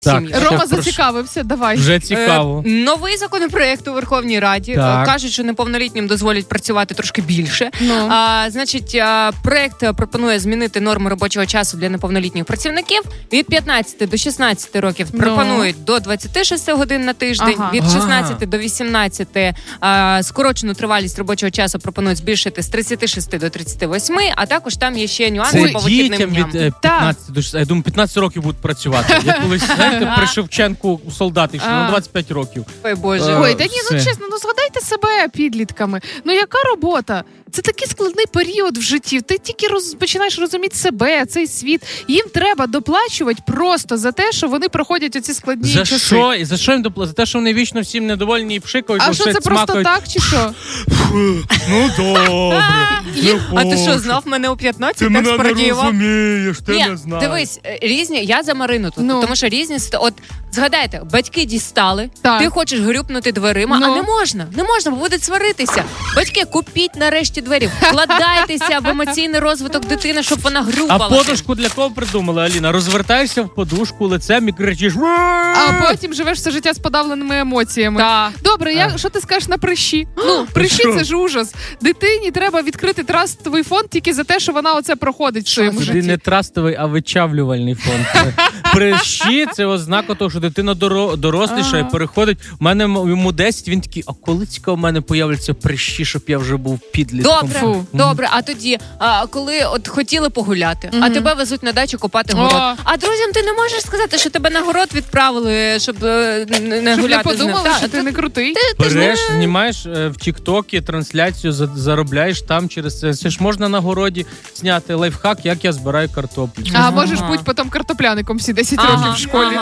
сім'ї. Рома зацікавився, давай. Вже цікаво. Новий законопроект у Верховній Раді. Кажуть, що неповнолітнім дозволять працювати трошки більше. Значить, проект пропонує змінити норму робочого часу для неповнолітніх працівників. Від 15 до 16 років пропонують до 26 годин на тиждень. Від 16 до 18 скорочену тривалість робочого часу пропонують збільшити з 36 до 38, а також там є ще нюанси по вихідним дням. Від 15 до 16, я думаю, 15 років будуть працювати. Я колись, знаєте, при Шевченку у солдати йшли на 25 років. Ой, Боже. Ой, та ні, ну чесно, згадайте себе підлітками. Ну яка робота? Це такий складний період в житті. Ти тільки починаєш розуміти себе, цей світ. Їм треба доплачувати просто за те, що вони проходять оці складні часи. Що? І за що їм доплачувати? За те, що вони вічно всім недовольні і пшикають. А що, це просто так чи що? Ну, добре. А ти що, знов мене у 15 ти так мене спородіював? не розумієш, ти не знаєш. Дивись, різні, я за Марину тут, тому що різні, от згадайте, батьки дістали, ти хочеш грюпнути дверима, а не можна, бо будуть сваритися. Батьки, купіть нарешті двері, вкладайтеся в емоційний розвиток дитини, щоб вона грюпала. А подушку для кого придумали, Аліна? Розвертаєшся в подушку лицем і кричиш. А потім живеш все життя з подавленими емоціями. Добре, що ти скажеш на прищі? Ну, прищі – це ж ужас. Дитині треба відкрити трастовий фонд тільки за те, що вона оце проходить в своєму житті. Це не трастовий, а вичавлювальний фонд. Прищі – це ознака того, що дитина доросліша і переходить. У мене йому 10, він такий, а коли цікаво, в мене появляться прищі, щоб я вже був підлітком. Добре, а тоді, коли от хотіли погуляти, а тебе везуть на дачу копати город. А друзям ти не можеш сказати, що тебе на город відправили, щоб не гуляти з ним. Подумали, що ти не крутий. Береш, знімаєш в Тік-Токі трансляцію, заробляєш там через це. Це ж можна на городі зняти лайфхак, як я збираю картоплю. А можеш бути потім картопляником всі 10 років в школі.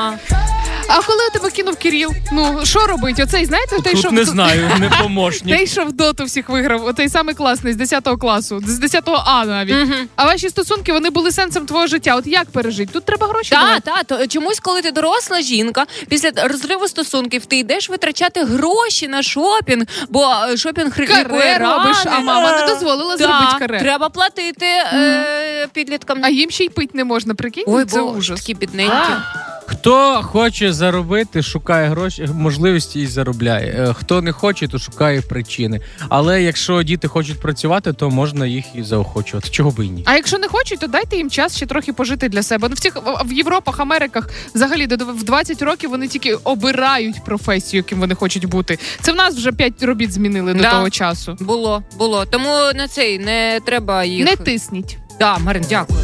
А коли у тебе кинув Кирил? Ну, що робить? Оцей, знаєте, той, тут що... не знаю, не помощник. Той, що в доту всіх виграв, отей самий класний, з 10 класу, з 10 А навіть. А ваші стосунки, вони були сенсом твого життя. От як пережити? Тут треба гроші. Так. Чомусь, коли ти доросла жінка, після розриву стосунків, ти йдеш витрачати гроші на шопінг, бо шопінг каре робиш, а мама не дозволила зробити каре. Треба платити підліткам. А їм ще й пити не можна, прикинь? Ой, це ужас. Такі бідненькі. Хто хоче заробити, шукає гроші, можливості і заробляє. Хто не хоче, то шукає причини. Але якщо діти хочуть працювати, то можна їх і заохочувати. Чого би і ні. А якщо не хочуть, то дайте їм час ще трохи пожити для себе. В Європах, Америках, взагалі, в 20 років вони тільки обирають професію, яким вони хочуть бути. Це в нас вже 5 робіт змінили до того часу. Було. Тому на цей не треба їх... Не тисніть. Марин, дякую.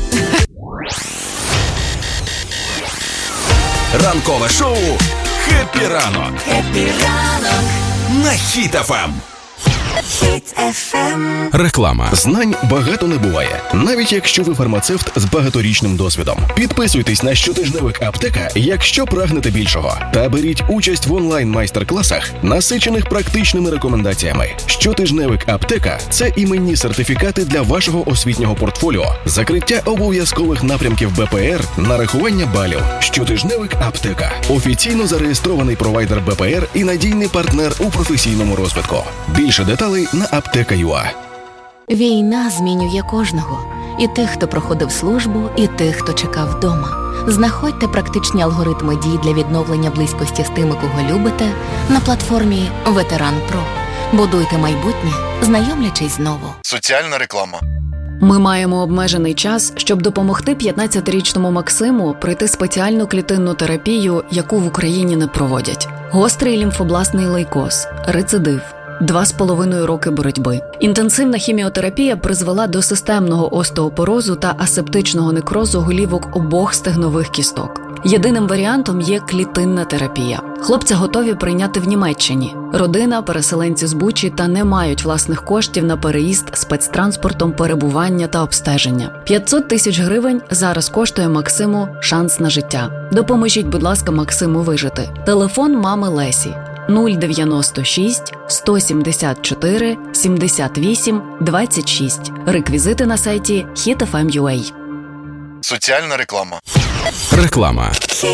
Ранкове шоу «Хеппі ранок» на Хіт ФМ. Реклама. Знань багато не буває, навіть якщо ви фармацевт з багаторічним досвідом. Підписуйтесь на щотижневик «Аптека», якщо прагнете більшого. Та беріть участь в онлайн-майстер-класах, насичених практичними рекомендаціями. Щотижневик «Аптека» – це іменні сертифікати для вашого освітнього портфоліо, закриття обов'язкових напрямків БПР, нарахування балів. Щотижневик «Аптека» – офіційно зареєстрований провайдер БПР і надійний партнер у професійному розвитку. Більше деталей на Аптека.ua. Війна змінює кожного. І тих, хто проходив службу, і тих, хто чекав вдома. Знаходьте практичні алгоритми дій для відновлення близькості з тими, кого любите, на платформі Ветеран Про. Будуйте майбутнє, знайомлячись знову. Соціальна реклама. Ми маємо обмежений час, щоб допомогти 15-річному Максиму пройти спеціальну клітинну терапію, яку в Україні не проводять. Гострий лімфобластний лейкоз, рецидив. 2,5 роки боротьби. Інтенсивна хіміотерапія призвела до системного остеопорозу та асептичного некрозу голівок обох стегнових кісток. Єдиним варіантом є клітинна терапія. Хлопця готові прийняти в Німеччині. Родина, переселенці з Бучі та не мають власних коштів на переїзд спецтранспортом, перебування та обстеження. 500 тисяч гривень зараз коштує Максиму шанс на життя. Допоможіть, будь ласка, Максиму вижити. Телефон мами Лесі 096 174 78 26. Реквізити на сайті hitfm.ua. Соціальна реклама. Реклама.